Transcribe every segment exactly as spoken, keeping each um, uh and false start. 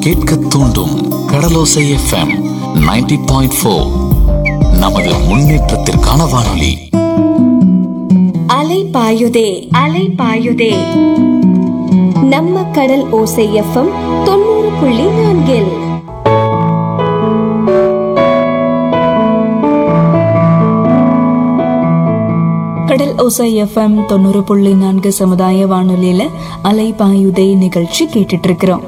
கேட்க தூண்டும் கடலோசை FM ninety point four. நமது முன்னேற்றத்திற்கான வானொலி. அலை பாயுதே அலை பாயுதே நம்ம கடல் ஓசை எஃப்எம் தொண்ணூறு புள்ளி நான்கில். கடல் ஓசை எஃப்எம் தொண்ணூறு புள்ளி நான்கு சமுதாய வானொலியில அலை பாயுதே நிகழ்ச்சி கேட்டுட்டு இருக்கிறோம்.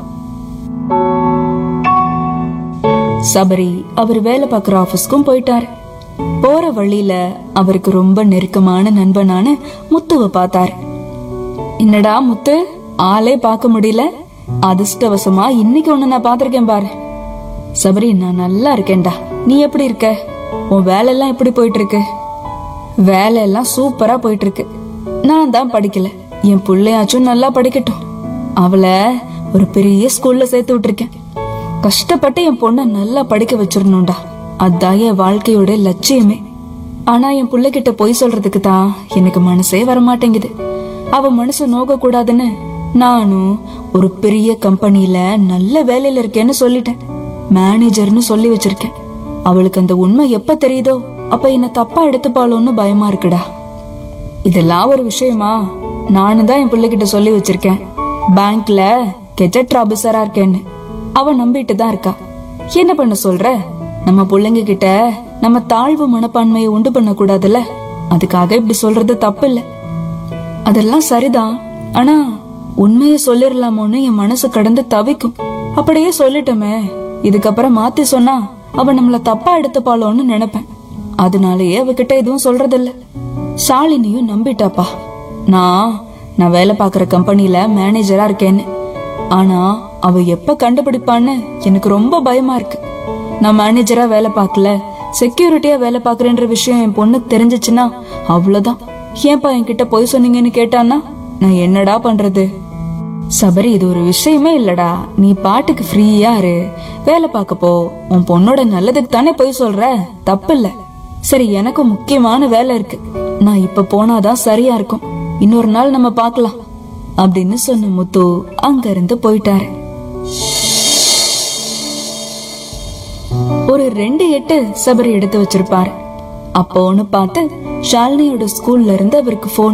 சபரி அவர் வேலை பார்க்குற ஆபீஸ்க்கும் போயிட்டாரு. போற வழியில அவருக்கு ரொம்ப நெருக்கமான நண்பனான முத்துவை பார்த்தாரு. என்னடா முத்து, ஆளே பார்க்க முடியல, அதிர்ஷ்டவசமா இன்னைக்கு ஒண்ணு நான் பாத்திருக்கேன் பாரு. சபரி, நான் நல்லா இருக்கேன்டா, நீ எப்படி இருக்க? உன் வேலை எல்லாம் எப்படி போயிட்டு இருக்கு? வேலை எல்லாம் சூப்பரா போயிட்டு இருக்கு. நான் தான் படிக்கல, என் பிள்ளையாச்சும் நல்லா படிக்கட்டும். அவளை ஒரு பெரிய ஸ்கூல்ல சேர்த்து விட்டுருக்கேன். கஷ்டப்பட்டு என் பொண்ணை நல்லா படிக்க வச்சிடணும்டா, அதான் என் வாழ்க்கையோட லட்சியமே. ஆனா என் பிள்ளைகிட்ட பொய் சொல்றதுக்கு தான் எனக்கு மனசே வரமாட்டேங்குது. அவ மனசு நோக்க கூடாதுன்னு நானும் ஒரு பெரிய கம்பெனில நல்ல வேலையில இருக்கேன்னு சொல்லிட்டேன். மேனேஜர்னு சொல்லி வச்சிருக்கேன். அவளுக்கு அந்த உண்மை எப்ப தெரியுதோ அப்ப என்ன தப்பா எடுத்துப்பாளோன்னு பயமா இருக்குடா. இதெல்லாம் ஒரு விஷயமா? நானும் தான் என் பிள்ளைகிட்ட சொல்லி வச்சிருக்கேன், பேங்க்ல கெஜெட் ஆபீசரா இருக்கேன்னு. அவ நம்பிட்டு தான் இருக்கா. என்ன பண்ண சொல்ற? நம்ம பிள்ளைங்க கிட்ட நம்ம தாழ்வு மனப்பான்மையை உண்டு பண்ண கூடாதுல்ல, அதுக்காக இப்படி சொல்றது தப்பு இல்ல. அதெல்லாம் சரிதான், ஆனா உண்மைய சொல்லிடலாமோன்னு என் மனசு கடந்து தவிக்கும். அப்படியே சொல்லிட்டோமே, இதுக்கப்புறம் மாத்தி சொன்னா அவ நம்மள தப்பா எடுத்துப்பாளோன்னு நினைப்பேன். அதனாலயே அவகிட்ட எதுவும் சொல்றதில்ல. ஷாலினியும் நம்பிட்டாப்பா. நான் நான் வேலை பாக்குற கம்பெனில மேனேஜரா இருக்கேன்னு. ஆனா அவ எப்ப கண்டுபிடிப்பான்னு எனக்கு ரொம்ப பயமா இருக்கு. நான் மேனேஜரா வேலை பார்க்கல, செக்யூரிட்டியா வேலை பாக்குறேன்ற விஷயம் என் பொண்ணு தெரிஞ்சிச்சுன்னா அவ்வளவுதான். ஏன்பா என்கிட்ட போய் சொன்னீங்கன்னு கேட்டான்னா நான் என்னடா பண்றது? சபரி, இது ஒரு விஷயமே இல்லடா, நீ பாட்டுக்கு ஃப்ரீயா இரு, வேலை பார்க்க போ. உன் பொண்ணோட நல்லதுக்கு தானே போய் சொல்ற, தப்பு இல்ல. சரி, எனக்கு முக்கியமான வேலை இருக்கு, நான் இப்ப போனாதான் சரியா இருக்கும், இன்னொரு நாள் நம்ம பாக்கலாம் அப்படின்னு சொன்ன முத்து அங்க இருந்து போயிட்டாரு. ஒரு ரெண்டு எட்டு சபரி எடுத்து வச்சிருப்பாரு. அப்போன்னு பார்த்து ஷாலினியோட ஸ்கூல்ல இருந்து அவருக்கு போன்.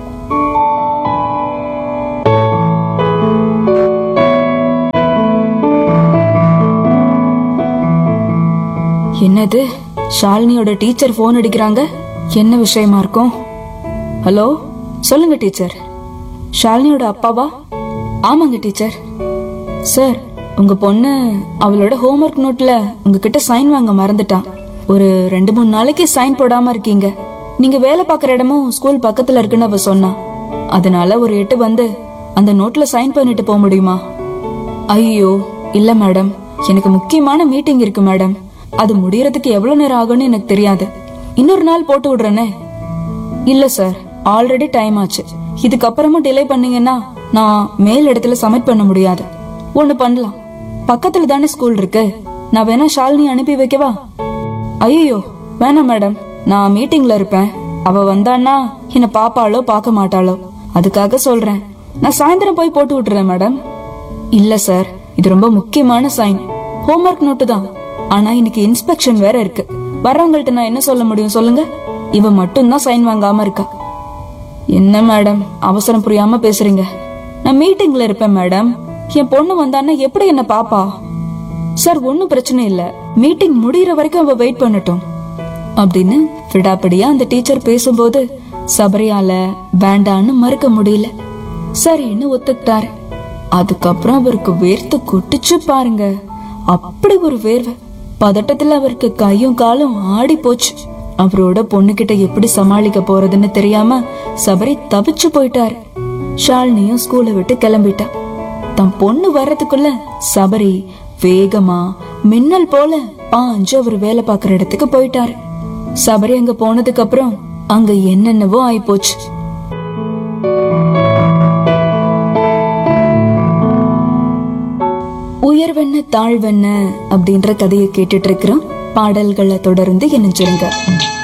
என்னது, ஷாலினியோட டீச்சர் போன் அடிக்கிறாங்க? என்ன விஷயமா இருக்கும்? ஹலோ, சொல்லுங்க டீச்சர். ஷாலினியோட அப்பாவா? ஆமாங்க டீச்சர். சார், உங்க பொண்ணு அவளோட ஹோம்ஒர்க் நோட்ல உங்ககிட்ட சைன் வாங்க மறந்துட்டான். ஒரு ரெண்டு மூணு நாளைக்கு சைன் போடாம இருக்கீங்க. நீங்க வேலை பாக்குற இடமும் ஸ்கூல் பக்கத்துல இருக்குன்னு அவ சொன்னா. அதனால ஒரு எட்டு வந்து அந்த நோட்ல சைன் பண்ணிட்டு போக முடியுமா? ஐயோ இல்ல மேடம், எனக்கு முக்கியமான மீட்டிங் இருக்கு மேடம், அது முடியறதுக்கு எவ்வளவு நேரம் ஆகும்னு எனக்கு தெரியாது, இன்னொரு நாள் போட்டு விடுறேனே. இல்ல சார், ஆல்ரெடி டைம் ஆச்சு, இதுக்கப்புறமும் டிலே பண்ணீங்கன்னா நான் மேல் இடத்துல சப்மிட் பண்ண முடியாது. ஒண்ணு பண்ணலாம், பக்கத்துல தானே ஸ்கூல் இருக்கு, நான் வேணா ஷாலினி அனுப்பி வைக்கவா? ஐயோ வேணாம் மேடம், நான் மீட்டிங்ல இருப்பேன். அவ வந்தான்னா என்ன பாப்பாளோ பார்க்க மாட்டாளோ, அதுக்காக சொல்றேன். நான் சாயந்தரம் போய் போட்டு விட்டுறேன் மேடம். இல்ல சார், இது ரொம்ப முக்கியமான சைன், ஹோம்ஒர்க் நோட்டு தான். ஆனா இன்னைக்கு இன்ஸ்பெக்ஷன் வேற இருக்கு, வர்றவங்கள்ட்ட நான் என்ன சொல்ல முடியும் சொல்லுங்க? இவ மட்டும் தான் சைன் வாங்காம இருக்கா. என்ன மேடம் அவசரம் புரியாம பேசுறீங்க? நான் மீட்டிங்ல இருப்பேன் மேடம், என் பொண்ணு வந்தான்னா எப்படி என்ன பாப்பா? சார், ஒன்னும் பிரச்சனை இல்ல, மீட்டிங் முடியற வரைக்கும் அவ வெயிட் பண்ணட்டும் அப்படின்னு விடாப்படியா அந்த டீச்சர் பேசும்போது சபரியால வேண்டான்னு மறுக்க முடியல. சரின்னு ஒத்துக்கிட்டாரு. அதுக்கப்புறம் அவருக்கு வேர்த்து கொட்டுச்சு பாருங்க, அப்படி ஒரு வேர்வை. பதட்டத்துல அவருக்கு கையும் காலும் ஆடி போச்சு. அவரோட பொண்ணுகிட்ட எப்படி சமாளிக்க போறதுன்னு தெரியாம சபரி தவிச்சு போயிட்டாரு. ஷாலினியும் ஸ்கூலை விட்டு கிளம்பிட்டா. தன் பொண்ணு வர்றதுக்குள்ள சபரி வேகமா மின்னல் போல பாஞ்சு அவர் வேலை பாக்குற இடத்துக்கு போயிட்டாரு. சபரி அங்க போனதுக்கு அப்புறம் அங்க என்னென்னவோ ஆயிப்போச்சு. உயர்வென்ன தாழ்வென்ன அப்படின்ற கதையை கேட்டுட்டு இருக்கிறோம். பாடல்களை தொடர்ந்து இணைஞ்சிருங்க.